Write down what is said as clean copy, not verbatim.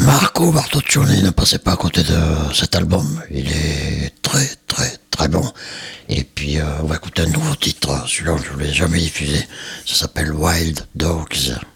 Marco Bartoccioni ne passait pas à côté de cet album. Il est très très très bon. Et puis on va écouter un nouveau titre. Celui-là je ne l'ai jamais diffusé. Ça s'appelle Wild Dogs.